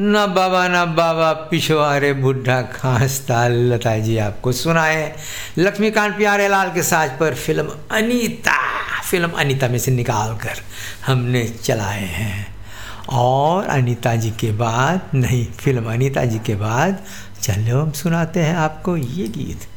न बाबा न बाबा पिछवारे बुढ़ा खांसता, लता जी आपको सुनाए लक्ष्मीकांत प्यारेलाल के साज पर फिल्म अनीता में से निकाल कर हमने चलाए हैं। और अनीता जी के बाद नहीं, फिल्म अनीता जी के बाद चलो हम सुनाते हैं आपको ये गीत।